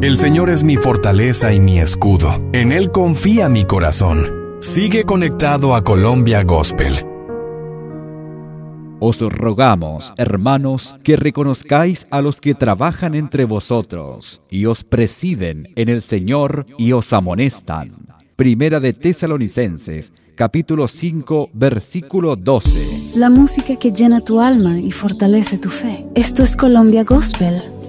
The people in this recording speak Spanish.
El Señor es mi fortaleza y mi escudo. En Él confía mi corazón. Sigue conectado a Colombia Gospel. Os rogamos, hermanos, que reconozcáis a los que trabajan entre vosotros y os presiden en el Señor y os amonestan. Primera de Tesalonicenses, capítulo 5, versículo 12. La música que llena tu alma y fortalece tu fe. Esto es Colombia Gospel